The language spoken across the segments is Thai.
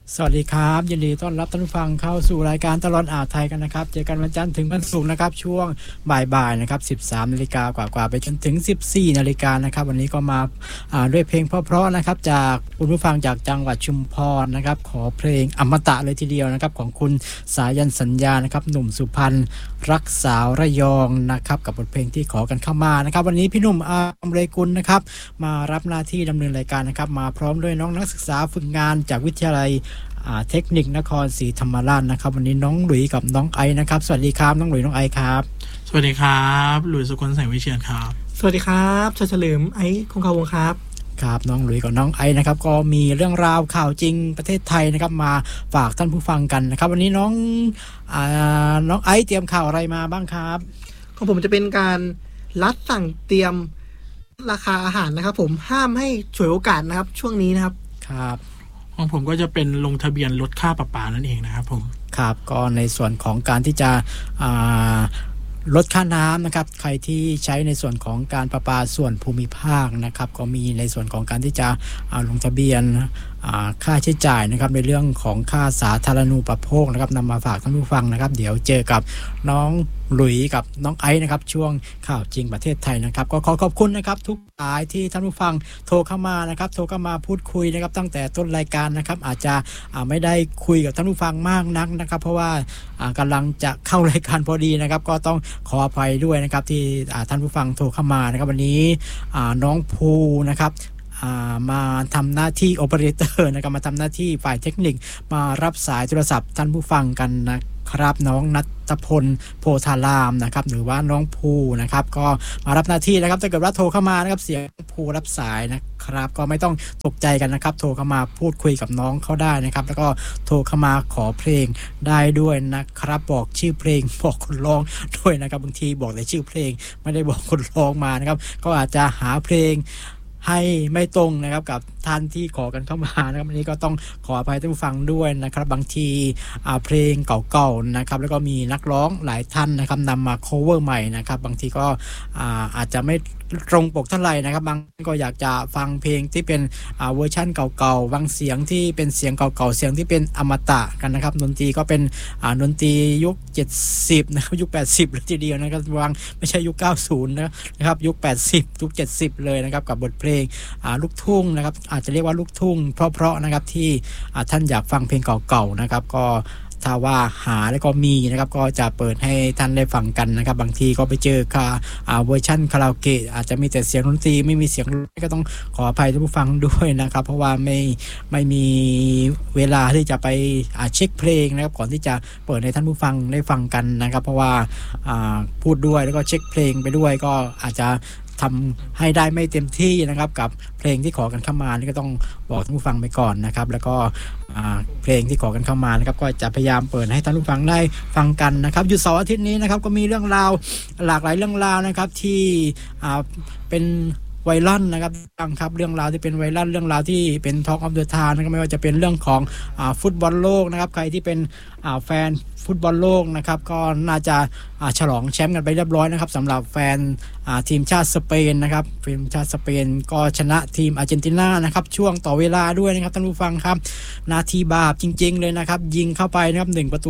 สวัสดีครับยินดีต้อนรับท่านผู้ฟังเข้าสู่รายการตลอดอ่าวไทยกันนะครับเจอกันวันจันทร์ถึงวันศุกร์นะครับช่วงบ่ายๆนะครับ 13 นาฬิกากว่าๆไปจนถึง 14 นาฬิกานะครับวันนี้ก็มาด้วยเพลงเพราะๆนะครับจากคุณผู้ฟังจากจังหวัดชุมพรนะครับขอเพลงอมตะเลยทีเดียวนะครับของคุณสายันสัญญานะครับหนุ่มสุพรรณรักสาวระยองนะครับกับบทเพลงที่ขอกันเข้ามานะครับวันนี้พี่หนุ่มอมเรกุลนะครับมารับหน้าที่ดำเนินรายการนะครับมาพร้อมด้วยน้องนักศึกษาฝึกงานจากวิทยาลัยเทคนิคนครศรีธรรมราชนะครับวันนี้น้องหลุยกับน้องไอนะครับสวัสดีครับน้องหลุยน้องไอครับสวัสดีครับหลุยสุคนแสงวิเชียรครับสวัสดีครับชาเฉลิมไอคงคาวงครับครับน้องหลุยกับน้องไอนะครับก็มีเรื่องราวข่าวจริงประเทศไทยนะครับมาฝากท่านผู้ฟังกันนะครับวันนี้น้องไอเตรียมข่าวอะไรมาบ้างครับของผมจะเป็นการรัฐสั่งเตรียมราคาอาหารนะครับผมห้ามให้ฉวยโอกาสนะครับช่วงนี้นะครับครับของผมก็จะเป็นลงทะเบียนลดค่าประปานั่นเองนะครับผมครับก็ในส่วนของการที่จะลดค่าน้ำนะครับใครที่ใช้ในส่วนของการประปาส่วนภูมิภาคนะครับก็มีในส่วนของการที่จะลงทะเบียนค่าใช้จ่ายนะครับในเรื่องของค่าสาธารณูปโภคนะครับนำมาฝากท่านผู้ฟังนะครับเดี๋ยวเจอกับน้องหลุยกับน้องไอซ์นะครับช่วงข่าวจริงประเทศไทยนะครับก็ขอบคุณนะครับทุกสายที่ท่านผู้ฟังโทรเข้ามานะครับโทรเข้ามาพูดคุยนะครับตั้งแต่ต้นรายการนะครับอาจจะไม่ได้คุยกับท่านผู้ฟังมากนักนะครับเพราะว่ากำลังจะเข้ารายการพอดีนะครับก็ต้องขออภัยด้วยนะครับที่ท่านผู้ฟังโทรเข้ามานะครับวันนี้น้องภูนะครับมาทำหน้าที่โอเปอเรเตอร์นะครับมาทำหน้าที่ฝ่ายเทคนิคมารับสายโทรศัพท์ท่านผู้ฟังกันนะครับน้องณัฐพลโพธารามนะครับหรือว่าน้องภูนะครับก็มารับหน้าที่นะครับถ้าเกิดว่าโทรเข้ามานะครับเสียงภูรับสายนะครับก็ไม่ต้องตกใจกันนะครับโทรเข้ามาพูดคุยกับน้องเขาได้นะครับแล้วก็โทรเข้ามาขอเพลงได้ด้วยนะครับบอกชื่อเพลงบอกคนร้องด้วยนะครับบางทีบอกแต่ชื่อเพลงไม่ได้บอกคนร้องมานะครับก็อาจจะหาเพลงให้ไม่ตรงนะครับกับท่านที่ขอกันเข้ามานะครับวันนี้ก็ต้องขออภัยท่านผู้ฟังด้วยนะครับบางทีเพลงเก่าๆนะครับแล้วก็มีนักร้องหลายท่านนะครับนำมา cover ใหม่นะครับบางทีก็อาจจะไม่ตรงปกเท่าไหร่นะครับบางก็อยากจะฟังเพลงที่เป็นเวอร์ชั่นเก่าๆบางเสียงที่เป็นเสียงเก่าๆเสียงที่เป็นอมตะกันนะครับดนตรีก็เป็นดนตรียุค70นะครับยุค80เลยทีเดียวนะครับวางไม่ใช่ยุค90นะครับยุค80ยุค70เลยนะครับกับบทเพลงลูกทุ่งนะครับอาจจะเรียกว่าลูกทุ่งเพราะๆนะครับที่ท่านอยากฟังเพลงเก่าๆนะครับก็ถ้าว่าหาแล้วก็มีนะครับก็จะเปิดให้ท่านได้ฟังกันนะครับบางทีก็ไปเจอเวอร์ชั่นคาราโอเกะอาจจะมีแต่เสียงดนตรีไม่มีเสียงก็ต้องขออภัยท่านผู้ฟังด้วยนะครับเพราะว่าไม่มีเวลาที่จะไปเช็คเพลงนะครับก่อนที่จะเปิดให้ท่านผู้ฟังได้ฟังกันนะครับเพราะว่าพูดด้วยแล้วก็เช็คเพลงไปด้วยก็อาจจะทำให้ได้ไม่เต็มที่นะครับกับเพลงที่ขอกันเข้ามานี่ก็ต้องบอกท่านผู้ฟังไปก่อนนะครับแล้วก็เพลงที่ขอกันเข้ามานะครับก็จะพยายามเปิดให้ท่านผู้ฟังได้ฟังกันนะครับหยุดเสาร์อาทิตย์นี้นะครับก็มีเรื่องราวหลากหลายเรื่องราวนะครับที่เป็นไวรัลนะครับครับเรื่องราวที่เป็นไวรัลเรื่องราวที่เป็น Talk of the Town นะครับไม่ว่าจะเป็นเรื่องของฟุตบอลโลกนะครับใครที่เป็นแฟนฟุตบอลโลกนะครับก็น่าจะฉลองแชมป์กันไปเรียบร้อยนะครับสำหรับแฟนทีมชาติสเปนนะครับทีมชาติสเปนก็ชนะทีมอาร์เจนตินานะครับช่วงต่อเวลาด้วยนะครับท่านผู้ฟังครับนาทีบาปจริงๆเลยนะครับยิงเข้าไปนะครับ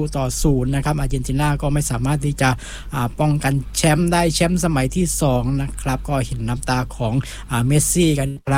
1-0นะครับอาร์เจนตินาก็ไม่สามารถที่จะป้องกันแชมป์ได้แชมป์สมัยที่2นะครับก็เห็นน้ำตาของเมสซี่กัน